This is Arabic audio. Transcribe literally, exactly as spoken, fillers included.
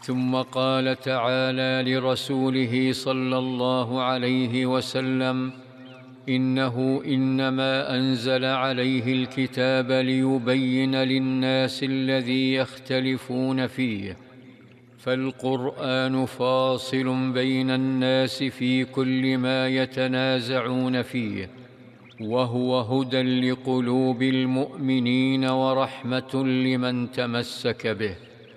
ثم قال تعالى لرسوله صلى الله عليه وسلم: إنه إنما أنزل عليه الكتاب ليبين للناس الذي يختلفون فيه، فالقرآن فاصل بين الناس في كل ما يتنازعون فيه، وهو هدى لقلوب المؤمنين ورحمة لمن تمسك به.